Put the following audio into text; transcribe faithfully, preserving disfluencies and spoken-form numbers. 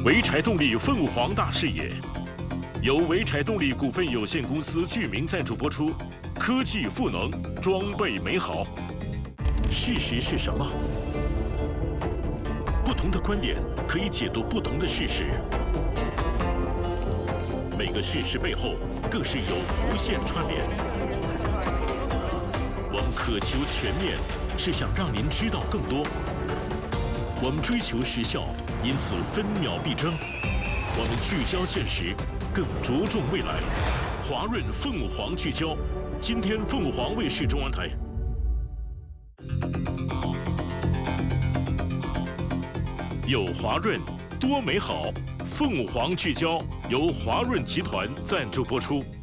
潍柴动力凤凰大视野，由潍柴动力股份有限公司居民赞助播出。科技赋能，装备美好。事实是什么？不同的观点可以解读不同的事实。每个事实背后，更是有无限串联。我们渴求全面，是想让您知道更多。我们追求时效，因此分秒必争。我们聚焦现实，更着重未来。华润凤凰聚焦，今天凤凰卫视中央台。有华润，多美好。凤凰聚焦由华润集团赞助播出。